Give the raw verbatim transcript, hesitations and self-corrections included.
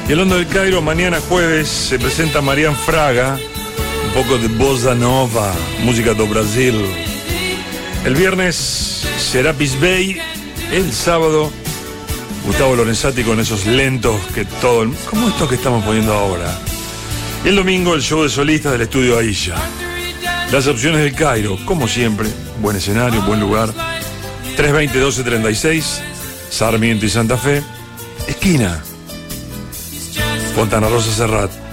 Y el Hondo del Cairo, mañana jueves, se presenta Marian Fraga, un poco de bossa nova, música do Brasil. El viernes, Serapis Bay. El sábado, Gustavo Lorenzati con esos lentos que todo el... como estos que estamos poniendo ahora. Y el domingo, el show de solistas del estudio Aisha. Las opciones del Cairo, como siempre, buen escenario, buen lugar. trescientos veinte, doce treinta y seis, Sarmiento y Santa Fe. Esquina Fontana Rosa Serrat.